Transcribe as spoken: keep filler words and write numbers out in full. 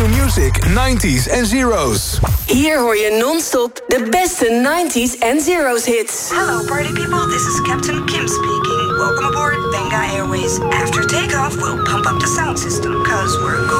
new music, nineties en zeros. Hier hoor je non-stop de beste nineties en zeros hits. Hello party people, this is Captain Kim speaking. Welcome aboard Benga Airways. After takeoff, we'll pump up the sound system, cause we're going